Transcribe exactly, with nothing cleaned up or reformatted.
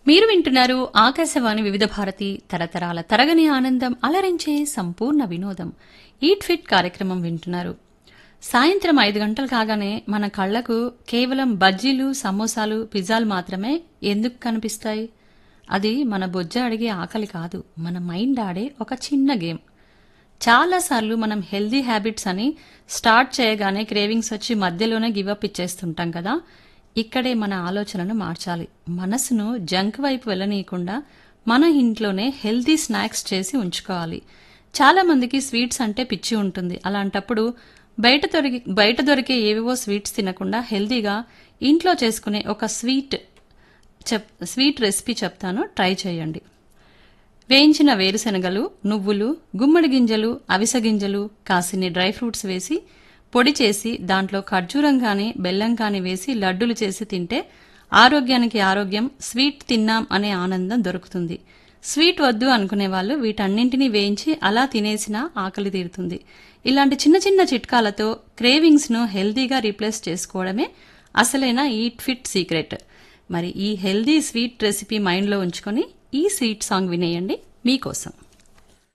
మీరు వింటున్నారు ఆకాశవాణి వివిధ భారతి తరతరాల తరగని ఆనందం అలరించే సంపూర్ణ వినోదం ఈట్ ఫిట్ కార్యక్రమం వింటున్నారు. సాయంత్రం ఐదు గంటలు కాగానే మన కళ్లకు కేవలం బజ్జీలు సమోసాలు పిజ్జాలు మాత్రమే ఎందుకు కనిపిస్తాయి? అది మన బొజ్జ అడిగే ఆకలి కాదు, మన మైండ్ ఆడే ఒక చిన్న గేమ్. చాలాసార్లు మనం హెల్దీ హ్యాబిట్స్ అని స్టార్ట్ చేయగానే క్రేవింగ్స్ వచ్చి మధ్యలోనే గివప్ ఇచ్చేస్తుంటాం కదా. ఇక్కడే మన ఆలోచనను మార్చాలి. మనసును జంక్ వైపు వెళ్ళనీయకుండా మన ఇంట్లోనే హెల్దీ స్నాక్స్ చేసి ఉంచుకోవాలి. చాలా మందికి స్వీట్స్ అంటే పిచ్చి ఉంటుంది. అలాంటప్పుడు బయట దొరికి బయట దొరికే ఏవేవో స్వీట్స్ తినకుండా హెల్దీగా ఇంట్లో చేసుకునే ఒక స్వీట్ చెప్ స్వీట్ రెసిపీ చెప్తాను, ట్రై చేయండి. వేయించిన వేరుశెనగలు, నువ్వులు, గుమ్మడి గింజలు, అవిసె గింజలు, కాసిన్ని డ్రై ఫ్రూట్స్ వేసి పొడి చేసి దాంట్లో ఖర్జూరం కానీ బెల్లం కానీ వేసి లడ్డూలు చేసి తింటే ఆరోగ్యానికి ఆరోగ్యం, స్వీట్ తిన్నాం అనే ఆనందం దొరుకుతుంది. స్వీట్ వద్దు అనుకునే వాళ్ళు వీటన్నింటినీ వేయించి అలా తినేసినా ఆకలి తీరుతుంది. ఇలాంటి చిన్న చిన్న చిట్కాలతో క్రేవింగ్స్ ను హెల్దీగా రీప్లేస్ చేసుకోవడమే అసలైన ఈట్ ఫిట్ సీక్రెట్. మరి ఈ హెల్దీ స్వీట్ రెసిపీ మైండ్లో ఉంచుకొని ఈ స్వీట్ సాంగ్ వినేయండి మీకోసం.